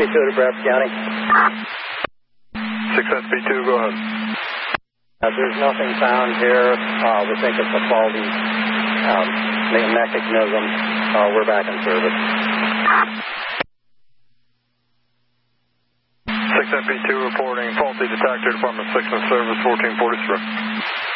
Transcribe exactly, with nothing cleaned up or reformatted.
two to Bradford County. six S B two, go ahead. Uh, there's nothing found here. Uh, we think it's a faulty um, mechanism. Uh, we're back in service. six S B two reporting faulty detector, Department six in service, fourteen forty-three.